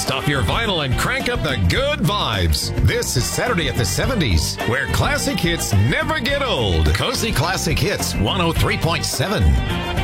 Dust off your vinyl and crank up the good vibes. This is Saturday at the 70s, where classic hits never get old. Cozy Classic Hits 103.7.